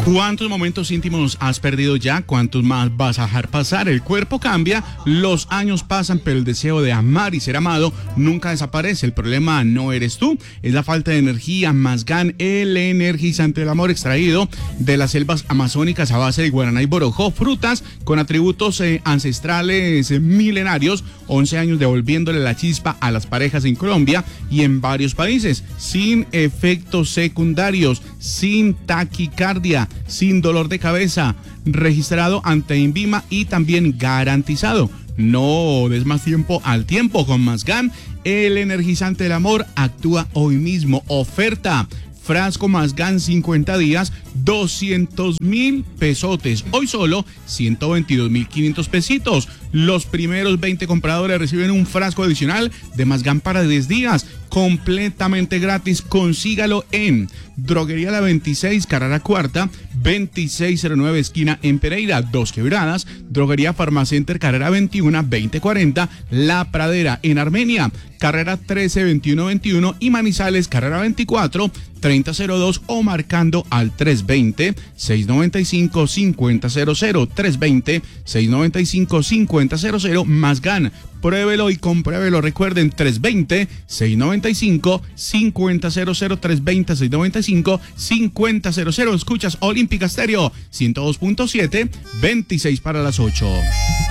¿Cuántos momentos íntimos has perdido ya? ¿Cuántos más vas a dejar pasar? El cuerpo cambia, los años pasan, pero el deseo de amar y ser amado nunca desaparece. El problema no eres tú, es la falta de energía. Mazgán, el energizante del amor, extraído de las selvas amazónicas a base de guaraná y borojó, frutas con atributos ancestrales milenarios. 11 años devolviéndole la chispa a las parejas en Colombia y en varios países, sin efectos secundarios, sin taquicardia, sin dolor de cabeza, registrado ante INVIMA y también garantizado. No des más tiempo al tiempo con Mazgán, el energizante del amor. Actúa hoy mismo. Oferta: frasco Mazgán 50 días, 200.000 pesotes. Hoy solo 122.500 pesitos. Los primeros 20 compradores reciben un frasco adicional de Mazgán para 10 días, completamente gratis. Consígalo en Droguería La 26, Carrera Cuarta, 2609 esquina en Pereira, Dos Quebradas. Droguería Farmacenter, Carrera 21, 2040, La Pradera en Armenia, Carrera 13, 2121 y Manizales, Carrera 24, 3002 o marcando al 320-695-5000, 320-695-5000. Mazgán, pruébelo y compruébelo. Recuerden, 320-695-5000, 320-695-5000. Escuchas Olímpica Estéreo 102.7, 26 para las 8.